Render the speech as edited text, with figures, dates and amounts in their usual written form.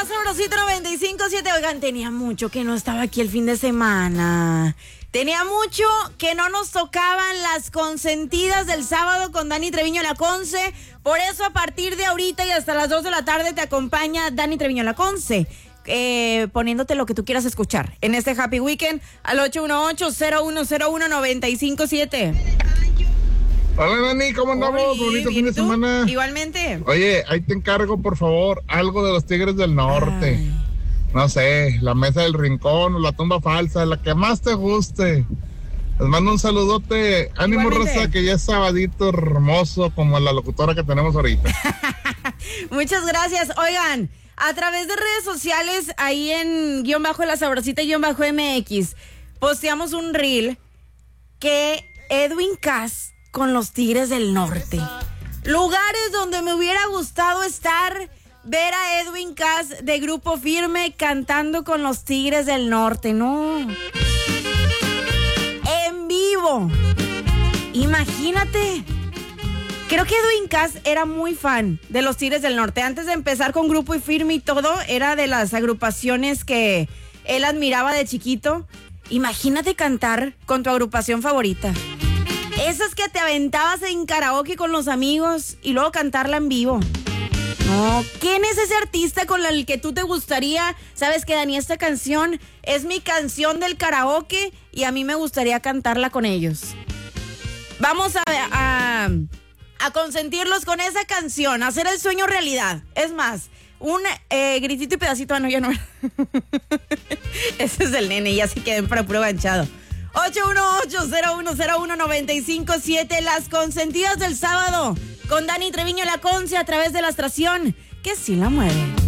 la Sabrosita 95.7. Oigan, tenía mucho que no estaba aquí el fin de semana. Tenía mucho que no nos tocaban las consentidas del sábado con Dani Treviño La Conce. Por eso a partir de ahorita y hasta las 2 de la tarde te acompaña Dani Treviño La Conce. Poniéndote lo que tú quieras escuchar en este Happy Weekend al 818-0101-957. Hola Dani, ¿cómo andamos? Bonito fin de semana. Igualmente. Oye, ahí te encargo por favor algo de los Tigres del Norte. Ay. No sé, la mesa del rincón o la tumba falsa, la que más te guste. Les mando un saludote. Ánimo, Igualmente. Rosa, que ya es sabadito hermoso como la locutora que tenemos ahorita. Muchas gracias. Oigan, a través de redes sociales, ahí en _la sabrosita _MX, posteamos un reel que Edwin Cass con los Tigres del Norte. Lugares donde me hubiera gustado estar, ver a Edwin Cass de Grupo Firme cantando con los Tigres del Norte, no. En vivo. Imagínate. Creo que Edwin Cass era muy fan de los Tigres del Norte. Antes de empezar con Grupo Firme y todo, era de las agrupaciones que él admiraba de chiquito. Imagínate cantar con tu agrupación favorita. Esas que te aventabas en karaoke con los amigos y luego cantarla en vivo. No, ¿quién es ese artista con el que tú te gustaría? ¿Sabes qué, Dani? Esta canción es mi canción del karaoke y a mí me gustaría cantarla con ellos. Vamos a consentirlos con esa canción, a hacer el sueño realidad. Es más, un gritito y pedacito, no, ya no. Ese es el nene, ya se queden para puro ganchado. 818-0101-957, las consentidas del sábado, con Dani Treviño La Conce a través de la estación que sí la mueve.